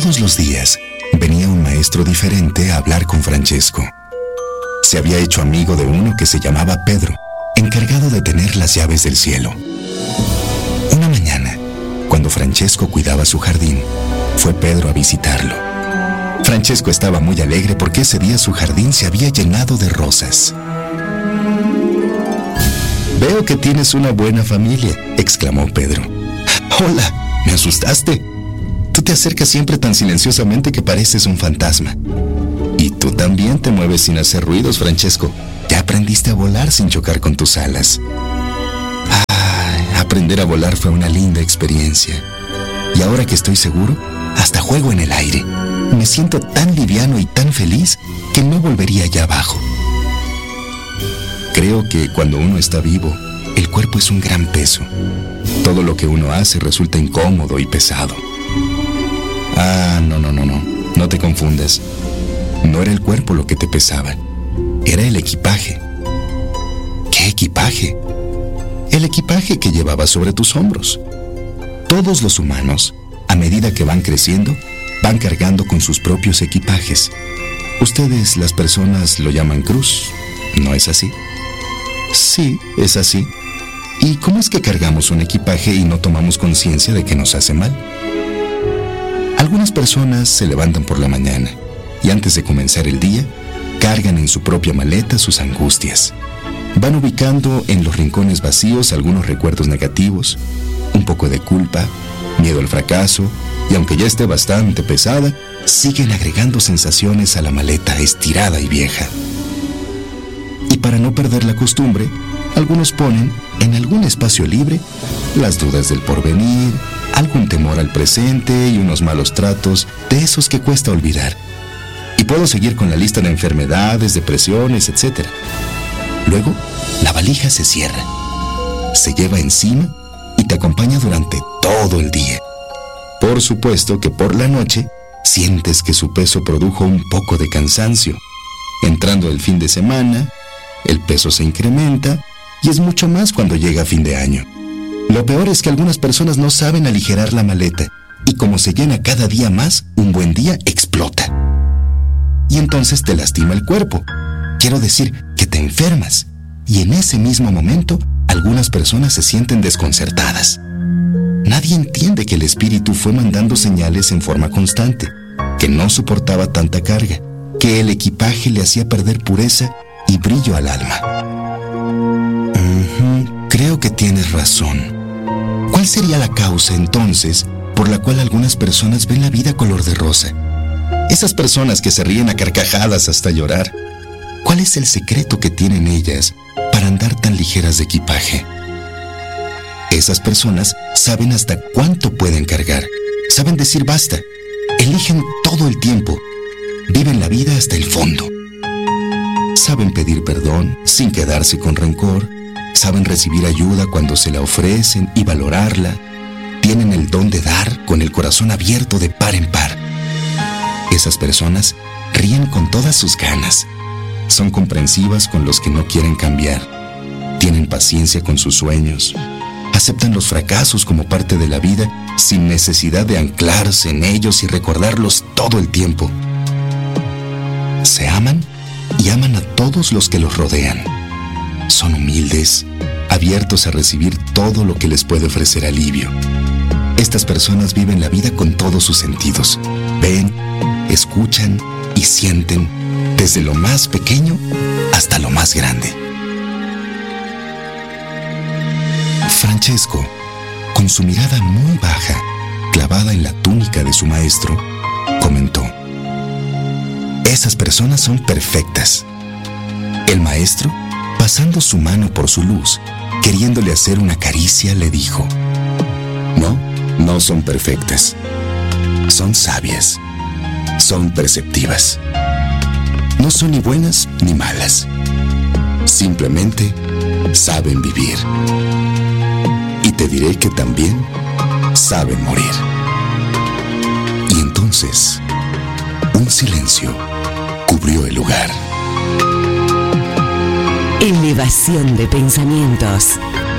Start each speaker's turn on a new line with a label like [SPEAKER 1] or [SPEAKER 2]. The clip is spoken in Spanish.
[SPEAKER 1] Todos los días venía un maestro diferente a hablar con Francesco. Se había hecho amigo de uno que se llamaba Pedro, encargado de tener las llaves del cielo. Una mañana, cuando Francesco cuidaba su jardín, fue Pedro a visitarlo. Francesco estaba muy alegre porque ese día su jardín se había llenado de rosas. «Veo que tienes una buena familia», exclamó Pedro. «Hola, me asustaste. Tú te acercas siempre tan silenciosamente que pareces un fantasma. Y tú también te mueves sin hacer ruidos, Francesco. Ya aprendiste a volar sin chocar con tus alas». Aprender a volar fue una linda experiencia. Y ahora que estoy seguro, hasta juego en el aire. Me siento tan liviano y tan feliz que no volvería allá abajo. Creo que cuando uno está vivo, el cuerpo es un gran peso. Todo lo que uno hace resulta incómodo y pesado. No te confundas. No era el cuerpo lo que te pesaba. Era el equipaje. ¿Qué equipaje? El equipaje que llevabas sobre tus hombros. Todos los humanos, a medida que van creciendo, van cargando con sus propios equipajes. Ustedes, las personas, lo llaman cruz, ¿no es así? Sí, es así. ¿Y cómo es que cargamos un equipaje y no tomamos conciencia de que nos hace mal? Algunas personas se levantan por la mañana y antes de comenzar el día, cargan en su propia maleta sus angustias. Van ubicando en los rincones vacíos algunos recuerdos negativos, un poco de culpa, miedo al fracaso, y aunque ya esté bastante pesada, siguen agregando sensaciones a la maleta estirada y vieja. Y para no perder la costumbre, algunos ponen en algún espacio libre las dudas del porvenir, algún temor al presente y unos malos tratos de esos que cuesta olvidar. Y puedo seguir con la lista de enfermedades, depresiones, etc. Luego, la valija se cierra, se lleva encima y te acompaña durante todo el día. Por supuesto que por la noche sientes que su peso produjo un poco de cansancio. Entrando el fin de semana, el peso se incrementa y es mucho más cuando llega fin de año. Lo peor es que algunas personas no saben aligerar la maleta y como se llena cada día más, un buen día explota. Y entonces te lastima el cuerpo. Quiero decir que te enfermas. Y en ese mismo momento, algunas personas se sienten desconcertadas. Nadie entiende que el espíritu fue mandando señales en forma constante, que no soportaba tanta carga, que el equipaje le hacía perder pureza y brillo al alma. Creo que tienes razón. ¿Cuál sería la causa, entonces, por la cual algunas personas ven la vida color de rosa? Esas personas que se ríen a carcajadas hasta llorar. ¿Cuál es el secreto que tienen ellas para andar tan ligeras de equipaje? Esas personas saben hasta cuánto pueden cargar. Saben decir basta. Eligen todo el tiempo. Viven la vida hasta el fondo. Saben pedir perdón sin quedarse con rencor. Saben recibir ayuda cuando se la ofrecen y valorarla. Tienen el don de dar con el corazón abierto de par en par. Esas personas ríen con todas sus ganas. Son comprensivas con los que no quieren cambiar. Tienen paciencia con sus sueños. Aceptan los fracasos como parte de la vida sin necesidad de anclarse en ellos y recordarlos todo el tiempo. Se aman y aman a todos los que los rodean. Son humildes, abiertos a recibir todo lo que les puede ofrecer alivio. Estas personas viven la vida con todos sus sentidos. Ven, escuchan y sienten desde lo más pequeño hasta lo más grande. Francesco, con su mirada muy baja, clavada en la túnica de su maestro, comentó: esas personas son perfectas. El maestro, pasando su mano por su luz, queriéndole hacer una caricia, le dijo: no son perfectas. Son sabias. Son perceptivas. No son ni buenas ni malas. Simplemente saben vivir. Y te diré que también saben morir. Y entonces, un silencio cubrió el lugar.
[SPEAKER 2] Elevación de pensamientos.